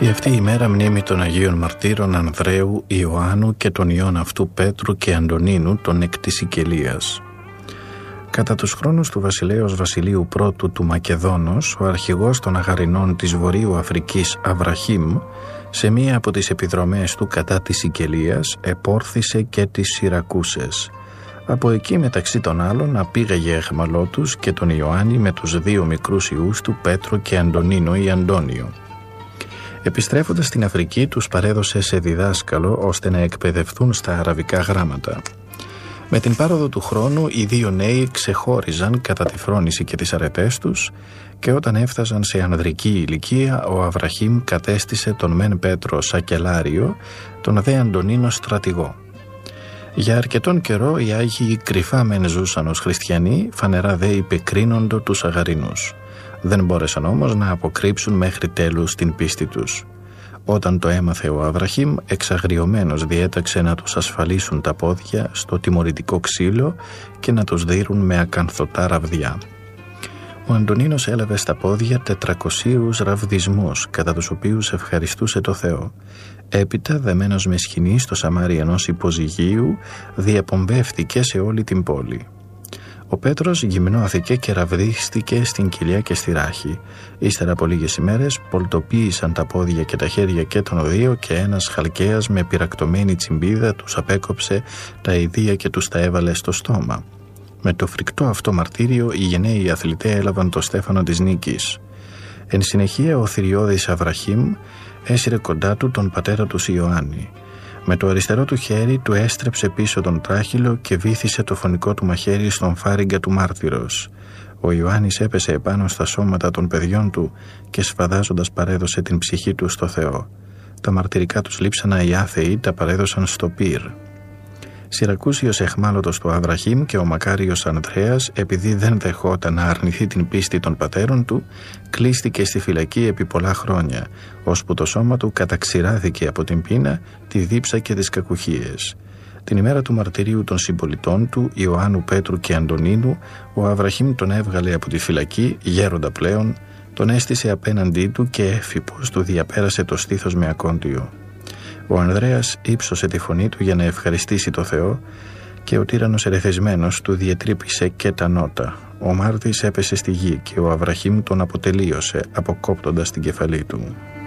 Και αυτή η μέρα μνήμη των Αγίων Μαρτύρων Ανδρέου, Ιωάννου και των ιών αυτού Πέτρου και Αντωνίνου, των εκ της Σικελίας. Κατά τους χρόνους του βασιλέως Βασιλείου πρώτου του Μακεδόνος, ο αρχηγός των Αγαρινών της Βορείου Αφρικής Αβραχήμ, σε μία από τις επιδρομές του κατά της Σικελίας, επόρθησε και τις Σιρακούσες. Από εκεί μεταξύ των άλλων απήγαγε εχμαλώτους και τον Ιωάννη με τους δύο μικρούς ιούς του Πέτρο και Αντωνίνο ή Αντώνιο. Επιστρέφοντας στην Αφρική τους παρέδωσε σε διδάσκαλο ώστε να εκπαιδευτούν στα αραβικά γράμματα. Με την πάροδο του χρόνου οι δύο νέοι ξεχώριζαν κατά τη φρόνηση και τις αρετές τους και όταν έφτασαν σε ανδρική ηλικία ο Αβραχήμ κατέστησε τον μεν Πέτρο σακελάριο, τον δε Αντωνίνο στρατηγό. Για αρκετόν καιρό οι Άγιοι κρυφά μεν ζούσαν ως χριστιανοί, φανερά δε υπεκρίνοντο τους Αγαρινούς. Δεν μπόρεσαν όμως να αποκρύψουν μέχρι τέλους την πίστη τους. Όταν το έμαθε ο Αβραχήμ, εξαγριωμένος διέταξε να τους ασφαλίσουν τα πόδια στο τιμωρητικό ξύλο και να τους δείρουν με ακανθωτά ραβδιά. Ο Αντωνίνος έλαβε στα πόδια 400 ραβδισμούς, κατά τους οποίους ευχαριστούσε το Θεό. Έπειτα, δεμένος με σκηνή στο σαμάρι ενός υποζυγίου, διαπομπεύτηκε σε όλη την πόλη. Ο Πέτρος γυμνώθηκε και ραβδίστηκε στην κοιλιά και στη ράχη. Ύστερα από λίγες ημέρες πολτοποίησαν τα πόδια και τα χέρια και των δύο και ένας Χαλκαίας με πυρακτωμένη τσιμπίδα τους απέκοψε τα ηδεία και τους τα έβαλε στο στόμα. Με το φρικτό αυτό μαρτύριο οι γενναίοι αθλητές έλαβαν το στέφανο της νίκης. Εν συνεχεία ο θηριώδης Αβραχήμ έσυρε κοντά του τον πατέρα του Ιωάννη. Με το αριστερό του χέρι του έστρεψε πίσω τον τράχυλο και βύθισε το φωνικό του μαχαίρι στον φάριγγα του μάρτυρος. Ο Ιωάννης έπεσε επάνω στα σώματα των παιδιών του και σφαδάζοντας παρέδωσε την ψυχή του στο Θεό. Τα μαρτυρικά τους λείψανα οι άθεοι τα παρέδωσαν στο πυρ. Σιρακούσιος εχμάλωτος του Αβραχήμ και ο μακάριος Ανδρέας, επειδή δεν δεχόταν να αρνηθεί την πίστη των πατέρων του, κλείστηκε στη φυλακή επί πολλά χρόνια, ώσπου το σώμα του καταξηράθηκε από την πείνα, τη δίψα και τις κακουχίες. Την ημέρα του μαρτυρίου των συμπολιτών του, Ιωάννου, Πέτρου και Αντωνίνου, ο Αβραχήμ τον έβγαλε από τη φυλακή, γέροντα πλέον, τον έστησε απέναντί του και έφυπος του διαπέρασε το στήθος με ακόντιο. Ο Ανδρέας ύψωσε τη φωνή του για να ευχαριστήσει το Θεό και ο τύραννος ερεθισμένος του διετρύπησε και τα νότα. Ο μάρτης έπεσε στη γη και ο Αβραχήμ τον αποτελείωσε αποκόπτοντας την κεφαλή του.